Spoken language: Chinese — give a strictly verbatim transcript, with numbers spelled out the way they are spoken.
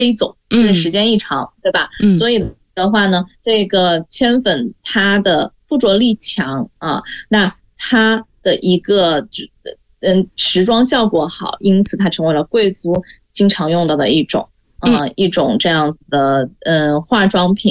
黑走，就是时间一长，对吧？ 嗯， 所以的话呢，这个铅粉它的附着力强啊，那它的一个嗯时装效果好，因此它成为了贵族经常用到的一种嗯、呃、一种这样的嗯化妆品。